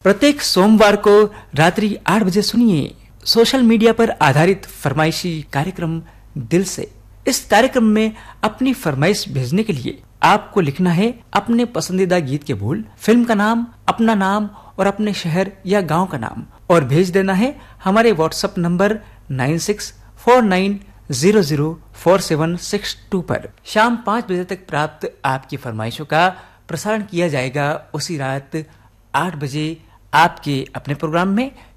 प्रत्येक सोमवार को रात्रि 8 बजे सुनिए सोशल मीडिया पर आधारित फरमाइशी कार्यक्रम दिल से। इस कार्यक्रम में अपनी फरमाइश भेजने के लिए आपको लिखना है अपने पसंदीदा गीत के बोल, फिल्म का नाम, अपना नाम और अपने शहर या गांव का नाम, और भेज देना है हमारे व्हाट्सएप नंबर 9649004762 पर। शाम 5 बजे तक प्राप्त आपकी फरमाइशों का प्रसारण किया जाएगा उसी रात 8 बजे आपके अपने प्रोग्राम में